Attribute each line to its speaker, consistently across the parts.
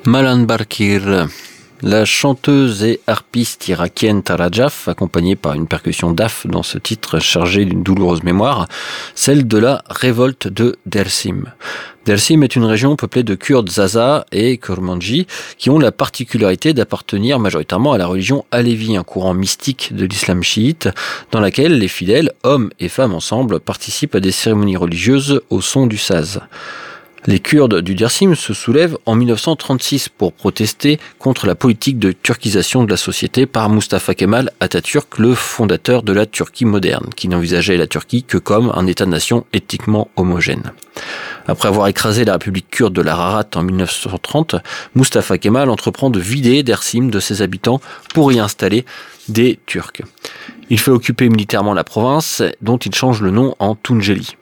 Speaker 1: Malan Barkir, la chanteuse et harpiste irakienne Tara Jaf, accompagnée par une percussion daf dans ce titre chargé d'une douloureuse mémoire, celle de la révolte de Dersim. Dersim est une région peuplée de Kurdes Zaza et Kurmanji qui ont la particularité d'appartenir majoritairement à la religion alévi, un courant mystique de l'islam chiite dans laquelle les fidèles, hommes et femmes ensemble, participent à des cérémonies religieuses au son du saz. Les Kurdes du Dersim se soulèvent en 1936 pour protester contre la politique de turquisation de la société par Mustafa Kemal Atatürk, le fondateur de la Turquie moderne, qui n'envisageait la Turquie que comme un État-nation ethniquement homogène. Après avoir écrasé la République kurde de l'Ararat en 1930, Mustafa Kemal entreprend de vider Dersim de ses habitants pour y installer des Turcs. Il fait occuper militairement la province, dont il change le nom en Tunceli.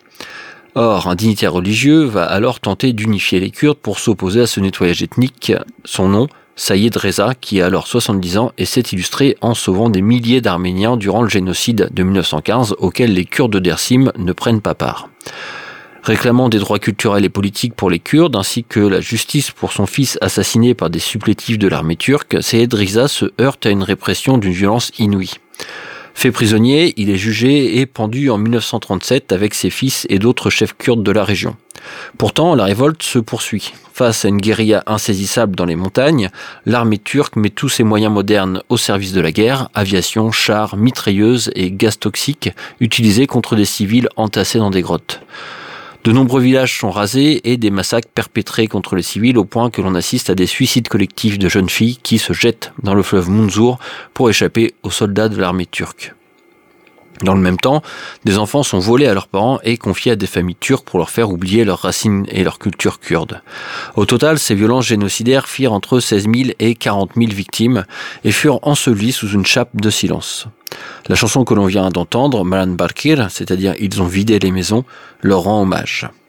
Speaker 1: Or, un dignitaire religieux va alors tenter d'unifier les Kurdes pour s'opposer à ce nettoyage ethnique. Son nom, Saïd Reza, qui a alors 70 ans et s'est illustré en sauvant des milliers d'Arméniens durant le génocide de 1915 auquel les Kurdes de Dersim ne prennent pas part. Réclamant des droits culturels et politiques pour les Kurdes, ainsi que la justice pour son fils assassiné par des supplétifs de l'armée turque, Saïd Reza se heurte à une répression d'une violence inouïe. Fait prisonnier, il est jugé et pendu en 1937 avec ses fils et d'autres chefs kurdes de la région. Pourtant, la révolte se poursuit. Face à une guérilla insaisissable dans les montagnes, l'armée turque met tous ses moyens modernes au service de la guerre, aviation, chars, mitrailleuses et gaz toxiques utilisés contre des civils entassés dans des grottes. De nombreux villages sont rasés et des massacres perpétrés contre les civils au point que l'on assiste à des suicides collectifs de jeunes filles qui se jettent dans le fleuve Munzur pour échapper aux soldats de l'armée turque. Dans le même temps, des enfants sont volés à leurs parents et confiés à des familles turques pour leur faire oublier leurs racines et leur culture kurde. Au total, ces violences génocidaires firent entre 16 000 et 40 000 victimes et furent ensevelies sous une chape de silence. La chanson que l'on vient d'entendre, Malan Barkir, c'est-à-dire « Ils ont vidé les maisons », leur rend hommage.